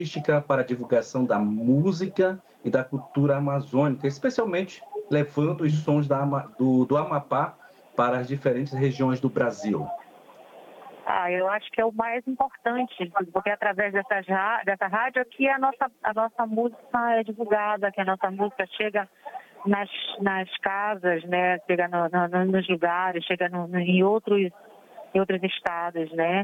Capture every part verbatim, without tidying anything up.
artística para a divulgação da música e da cultura amazônica, especialmente levando os sons da Ama- do, do Amapá para as diferentes regiões do Brasil? Ah, eu acho que é o mais importante, porque através dessa, já- dessa rádio aqui a nossa, a nossa música é divulgada, que a nossa música chega nas, nas casas, né? Chega no- no- nos lugares, chega no- no- em, outros, em outros estados, né?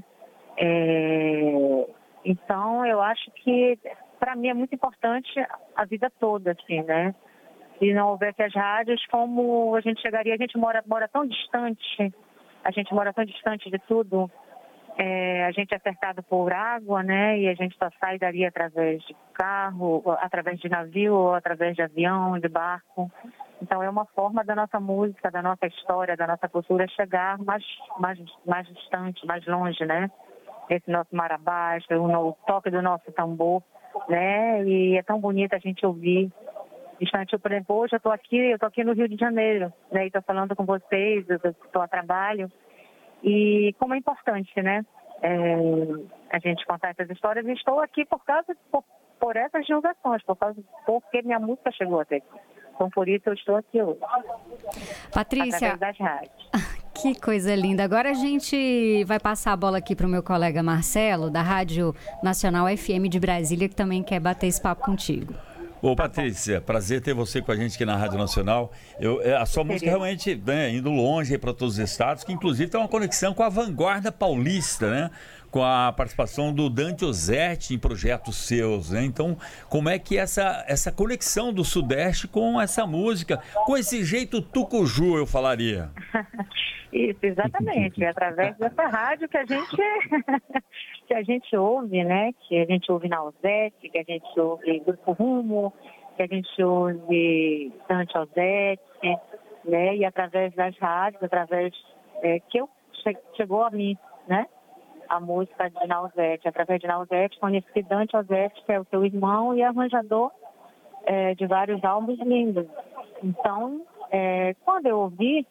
É, então, eu acho que para mim é muito importante a vida toda, assim, né? Se não houvesse as rádios, como a gente chegaria? A gente mora, mora tão distante, a gente mora tão distante de tudo. É, a gente é cercado por água, né? E a gente só sai dali através de carro, ou através de navio, ou através de avião, de barco. Então é uma forma da nossa música, da nossa história, da nossa cultura chegar mais, mais, mais distante, mais longe, né? Esse nosso marabá, o, no- o toque do nosso tambor, né? E é tão bonito a gente ouvir. Distante, por exemplo, hoje eu estou aqui, eu estou aqui no Rio de Janeiro, né? E estou falando com vocês, eu estou a trabalho. E como é importante, né? É, a gente contar essas histórias. E estou aqui por causa, por, por essas divulgações, por causa, porque minha música chegou até aqui. Então, por isso eu estou aqui hoje. Patrícia, Através das rádios. que coisa linda. Agora a gente vai passar a bola aqui para o meu colega Marcelo, da Rádio Nacional F M de Brasília, que também quer bater esse papo contigo. Ô Patrícia, prazer ter você com a gente aqui na Rádio Nacional. Eu, é, a sua música realmente, né, indo longe para todos os estados, que inclusive tem uma conexão com a vanguarda paulista, né? Com a participação do Dante Ozzetti em projetos seus, né? Então, como é que essa, essa conexão do Sudeste com essa música, com esse jeito tucuju, eu falaria? Isso, exatamente. É através dessa rádio que a gente que a gente ouve, né? Que a gente ouve na Ozzetti, que a gente ouve Grupo Rumo, que a gente ouve Dante Ozzetti, né? E através das rádios, através é, que eu che- chegou a mim, né? A música de Nausete. Através de Nausete, conheci Dante Ozzetti, que é o seu irmão e arranjador é, de vários álbuns lindos. Então, é, quando eu ouvi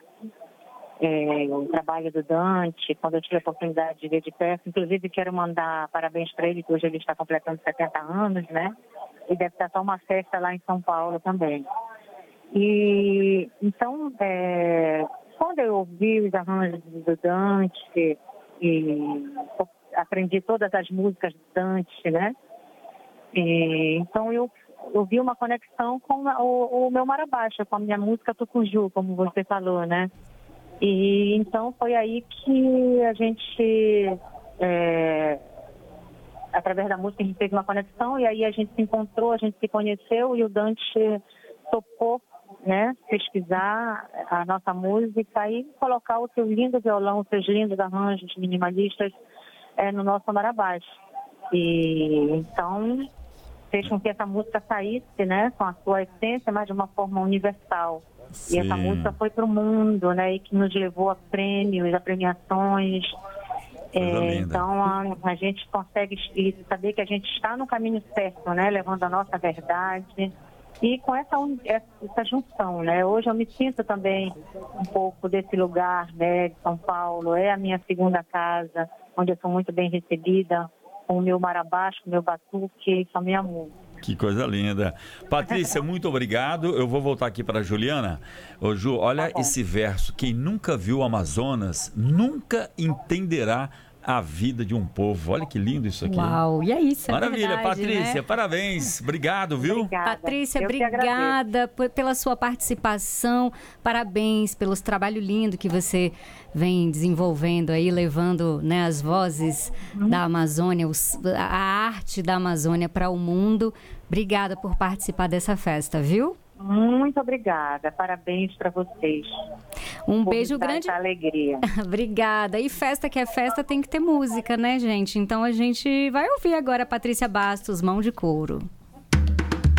é, o trabalho do Dante, quando eu tive a oportunidade de ver de perto, inclusive quero mandar parabéns para ele, que hoje ele está completando setenta anos, né? E deve estar só uma festa lá em São Paulo também. E então, é, quando eu ouvi os arranjos do Dante e aprendi todas as músicas do Dante, né? E, então eu, eu vi uma conexão com a- o, o meu Marabaixa, com a minha música Tucuju, como você falou, né? E então foi aí que a gente, é, através da música, a gente fez uma conexão e aí a gente se encontrou, a gente se conheceu e o Dante topou, né, pesquisar a nossa música e colocar o seu lindo violão, os seus lindos arranjos minimalistas é, no nosso Marabaixa. E então fez com que essa música saísse, né, com a sua essência, mas de uma forma universal. Sim. E essa música foi para o mundo, né, e que nos levou a prêmios, a premiações. Coisa É, linda. então a, a gente consegue saber que a gente está no caminho certo, né, levando a nossa verdade. E com essa, un- essa essa junção, né? Hoje eu me sinto também um pouco desse lugar, né, de São Paulo. É a minha segunda casa, onde eu sou muito bem recebida, com o meu marabaixo, com o meu batuque e com a minha música. Que coisa linda. Patrícia, muito obrigado. Eu vou voltar aqui para a Juliana. Ô Ju, olha Tá bom. esse verso. Quem nunca viu o Amazonas nunca entenderá a vida de um povo. Olha que lindo isso aqui. Uau, e é isso, é Maravilha, verdade, Patrícia, né? parabéns. Obrigado, viu? Obrigada. Patrícia, Eu que agradeço. obrigada por- pela sua participação, parabéns pelos trabalho lindo que você vem desenvolvendo aí, levando, né, as vozes da Amazônia, os- a arte da Amazônia para o mundo. Obrigada por participar dessa festa, viu? Muito obrigada. Parabéns para vocês. Um por beijo me dar grande. essa alegria. Obrigada. E festa que é festa tem que ter música, né, gente? Então a gente vai ouvir agora a Patrícia Bastos, Mão de Couro.